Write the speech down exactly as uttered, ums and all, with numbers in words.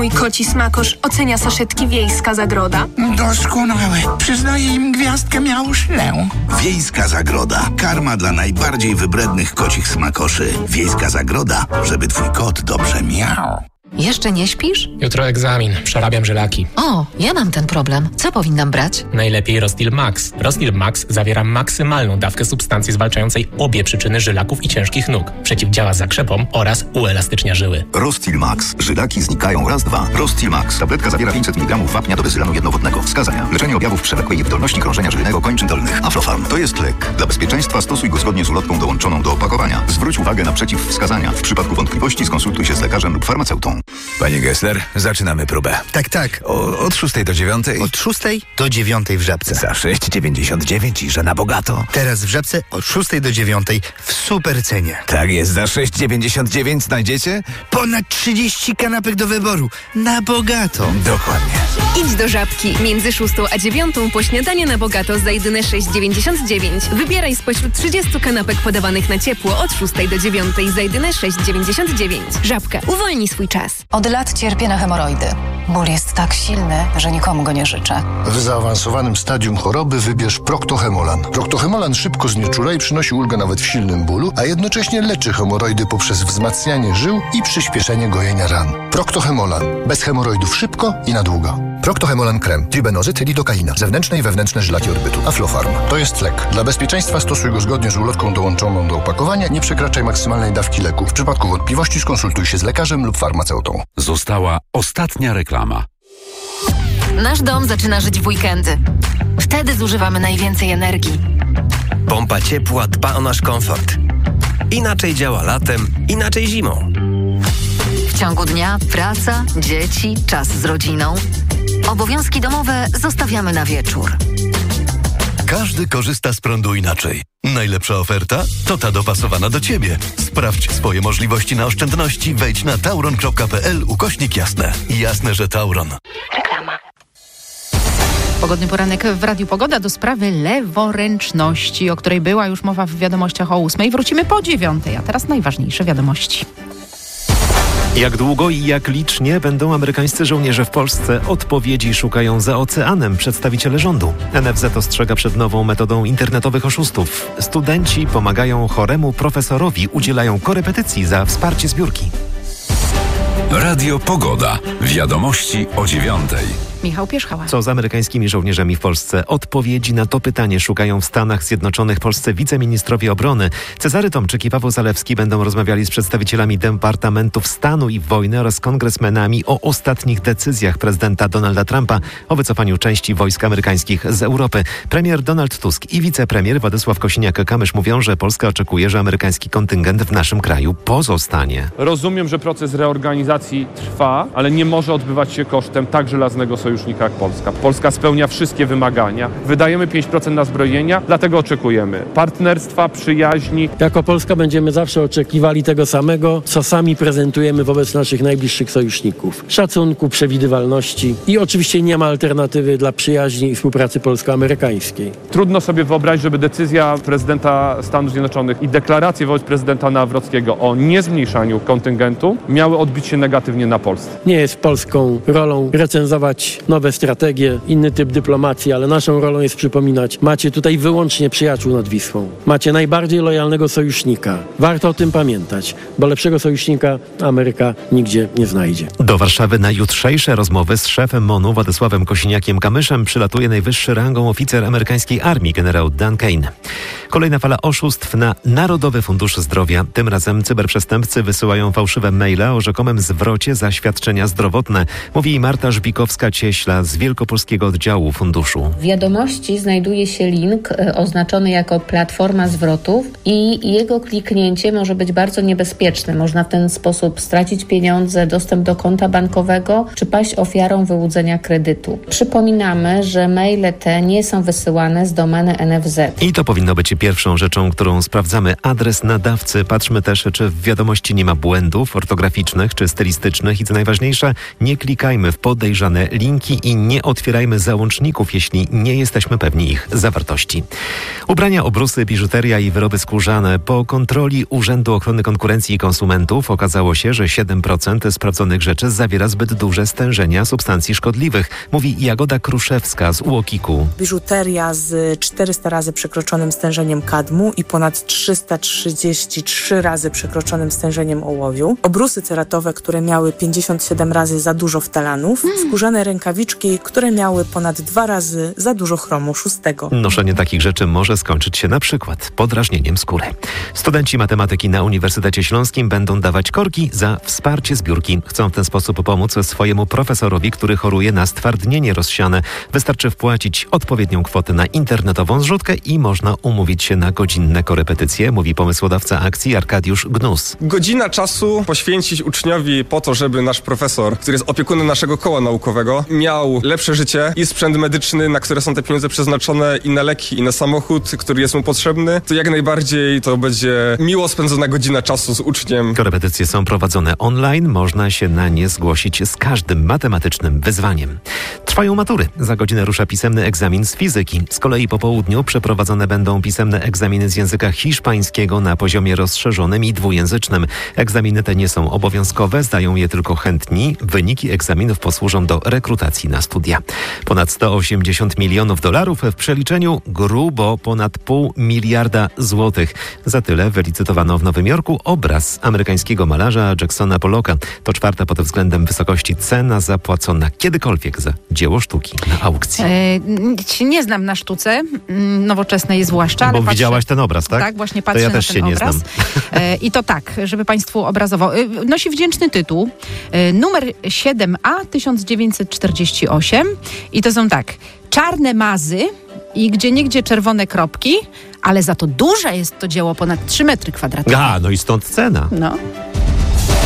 mój koci smakosz ocenia saszetki Wiejska Zagroda? Doskonałe. Przyznaję im gwiazdkę miałżlę. Wiejska Zagroda. Karma dla najbardziej wybrednych kocich smakoszy. Wiejska Zagroda, żeby twój kot dobrze miał. Jeszcze nie śpisz? Jutro egzamin. Przerabiam żylaki. O, ja mam ten problem. Co powinnam brać? Najlepiej Rostil Max. Rostil Max zawiera maksymalną dawkę substancji zwalczającej obie przyczyny żylaków i ciężkich nóg. Przeciwdziała zakrzepom oraz uelastycznia żyły. Rostil Max. Żylaki znikają raz, dwa. Rostil Max. Tabletka zawiera pięćset miligramów wapnia do bezylanu jednowodnego. Wskazania. Leczenie objawów przewlekłej niewydolności krążenia żylnego kończyn dolnych. Aflofarm. To jest lek. Dla bezpieczeństwa stosuj go zgodnie z ulotką dołączoną do opakowania. Zwróć uwagę na przeciwwskazania. W przypadku wątpliwości skonsultuj się z lekarzem lub farmaceutą. Panie Gessler, zaczynamy próbę. Tak, tak. O, od szóstej do dziewiątej. Od szóstej do dziewiątej w Żabce. Za sześć dziewięćdziesiąt dziewięć i że na bogato. Teraz w Żabce od szóstej do dziewiątej w super cenie. Tak jest, za sześć dziewięćdziesiąt dziewięć znajdziecie Ponad trzydzieści kanapek do wyboru. Na bogato. dokładnie. Idź do Żabki. Między szóstą a dziewiątą po śniadanie na bogato za jedyne sześć dziewięćdziesiąt dziewięć. Wybieraj spośród trzydziestu kanapek podawanych na ciepło od szóstej do dziewiątej za jedyne sześć dziewięćdziesiąt dziewięć. Żabka. Uwolnij swój czas. Od lat cierpię na hemoroidy. Ból jest tak silny, że nikomu go nie życzę. W zaawansowanym stadium choroby wybierz Proctohemolan. Proctohemolan szybko znieczula i przynosi ulgę nawet w silnym bólu, a jednocześnie leczy hemoroidy poprzez wzmacnianie żył i przyspieszenie gojenia ran. Proctohemolan. Bez hemoroidów szybko i na długo. Proctohemolan krem. Tribenozyt, lidokaina. Zewnętrzne i wewnętrzne żylaki odbytu. Aflofarm. To jest lek. Dla bezpieczeństwa stosuj go zgodnie z ulotką dołączoną do opakowania. Nie przekraczaj maksymalnej dawki leku. W przypadku wątpliwości skonsultuj się z lekarzem lub farmaceutą. Została ostatnia reklama. Nasz dom zaczyna żyć w weekendy. Wtedy zużywamy najwięcej energii. Pompa ciepła dba o nasz komfort. Inaczej działa latem, inaczej zimą. W ciągu dnia praca, dzieci, czas z rodziną. Obowiązki domowe zostawiamy na wieczór. Każdy korzysta z prądu inaczej. Najlepsza oferta to ta dopasowana do Ciebie. Sprawdź swoje możliwości na oszczędności. Wejdź na tauron kropka p l ukośnik jasne. Jasne, że Tauron. Reklama. Pogodny poranek w Radiu Pogoda do sprawy leworęczności, o której była już mowa w wiadomościach o ósmej. Wrócimy po dziewiątej, a teraz najważniejsze wiadomości. Jak długo i jak licznie będą amerykańscy żołnierze w Polsce? Odpowiedzi szukają za oceanem przedstawiciele rządu. N F Z ostrzega przed nową metodą internetowych oszustów. Studenci pomagają choremu profesorowi, udzielają korepetycji za wsparcie zbiórki. Radio Pogoda. Wiadomości o dziewiątej. Michał Pierzchała. Co z amerykańskimi żołnierzami w Polsce? Odpowiedzi na to pytanie szukają w Stanach Zjednoczonych polscy wiceministrowie obrony. Cezary Tomczyk i Paweł Zalewski będą rozmawiali z przedstawicielami Departamentów Stanu i Wojny oraz kongresmenami o ostatnich decyzjach prezydenta Donalda Trumpa o wycofaniu części wojsk amerykańskich z Europy. Premier Donald Tusk i wicepremier Władysław Kosiniak-Kamysz mówią, że Polska oczekuje, że amerykański kontyngent w naszym kraju pozostanie. Rozumiem, że proces reorganizacji trwa, ale nie może odbywać się kosztem tak żelaznego sojuszu jak Polska. Polska spełnia wszystkie wymagania. Wydajemy pięć procent na zbrojenia, dlatego oczekujemy partnerstwa, przyjaźni. Jako Polska będziemy zawsze oczekiwali tego samego, co sami prezentujemy wobec naszych najbliższych sojuszników. Szacunku, przewidywalności i oczywiście nie ma alternatywy dla przyjaźni i współpracy polsko-amerykańskiej. Trudno sobie wyobrazić, żeby decyzja prezydenta Stanów Zjednoczonych i deklaracje wobec prezydenta Nawrockiego o niezmniejszaniu kontyngentu miały odbić się negatywnie na Polsce. Nie jest polską rolą recenzować nowe strategie, inny typ dyplomacji, ale naszą rolą jest przypominać, macie tutaj wyłącznie przyjaciół nad Wisłą. Macie najbardziej lojalnego sojusznika. Warto o tym pamiętać, bo lepszego sojusznika Ameryka nigdzie nie znajdzie. Do Warszawy na jutrzejsze rozmowy z szefem MONU Władysławem Kosiniakiem-Kamyszem przylatuje najwyższy rangą oficer amerykańskiej armii, generał Dan Kane. Kolejna fala oszustw na Narodowy Fundusz Zdrowia. Tym razem cyberprzestępcy wysyłają fałszywe maile o rzekomym zwrocie za świadczenia zdrowotne, mówi Marta Żbikowska-Cieśla z Wielkopolskiego Oddziału Funduszu. W wiadomości znajduje się link oznaczony jako platforma zwrotów i jego kliknięcie może być bardzo niebezpieczne. Można w ten sposób stracić pieniądze, dostęp do konta bankowego czy paść ofiarą wyłudzenia kredytu. Przypominamy, że maile te nie są wysyłane z domeny N F Z. I to powinno być pierwszą rzeczą, którą sprawdzamy. Adres nadawcy. Patrzmy też, czy w wiadomości nie ma błędów ortograficznych czy stylistycznych i co najważniejsze, nie klikajmy w podejrzane linki linki i nie otwierajmy załączników, jeśli nie jesteśmy pewni ich zawartości. Ubrania, obrusy, biżuteria i wyroby skórzane. Po kontroli Urzędu Ochrony Konkurencji i Konsumentów okazało się, że siedem procent sprawdzonych rzeczy zawiera zbyt duże stężenia substancji szkodliwych, mówi Jagoda Kruszewska z U O K I K-u. Biżuteria z czterysta razy przekroczonym stężeniem kadmu i ponad trzysta trzydzieści trzy razy przekroczonym stężeniem ołowiu. Obrusy ceratowe, które miały pięćdziesiąt siedem razy za dużo ftalanów. Mm. Skórzane rękawiczki, które miały ponad dwa razy za dużo chromu szóstego. Noszenie takich rzeczy może skończyć się na przykład podrażnieniem skóry. Studenci matematyki na Uniwersytecie Śląskim będą dawać korki za wsparcie zbiórki. Chcą w ten sposób pomóc swojemu profesorowi, który choruje na stwardnienie rozsiane. Wystarczy wpłacić odpowiednią kwotę na internetową zrzutkę i można umówić się na godzinne korepetycje, mówi pomysłodawca akcji Arkadiusz Gnus. Godzina czasu poświęcić uczniowi po to, żeby nasz profesor, który jest opiekunem naszego koła naukowego, miał lepsze życie i sprzęt medyczny, na które są te pieniądze przeznaczone, i na leki, i na samochód, który jest mu potrzebny, to jak najbardziej to będzie miło spędzona godzina czasu z uczniem. Korepetycje są prowadzone online, można się na nie zgłosić z każdym matematycznym wyzwaniem. Trwają matury. Za godzinę rusza pisemny egzamin z fizyki. Z kolei po południu przeprowadzone będą pisemne egzaminy z języka hiszpańskiego na poziomie rozszerzonym i dwujęzycznym. Egzaminy te nie są obowiązkowe, zdają je tylko chętni. Wyniki egzaminów posłużą do rekrutacji na studia. Ponad sto osiemdziesiąt milionów dolarów, w przeliczeniu grubo ponad pół miliarda złotych. Za tyle wylicytowano w Nowym Jorku obraz amerykańskiego malarza Jacksona Pollocka. To czwarta pod względem wysokości cena zapłacona kiedykolwiek za dzieło sztuki na aukcji. E, nie znam na sztuce nowoczesnej zwłaszcza. Bo ale widziałaś patrzę, ten obraz, tak? Tak, właśnie patrzę to ja na też ten się nie obraz. znam. E, I to tak, żeby Państwu obrazowo. E, nosi wdzięczny tytuł. E, numer siedem A tysiąc dziewięćset czterdzieści osiem. I to są tak, czarne mazy i gdzieniegdzie czerwone kropki, ale za to duże jest to dzieło, ponad trzy metry kwadratowe. A, no i stąd cena. No.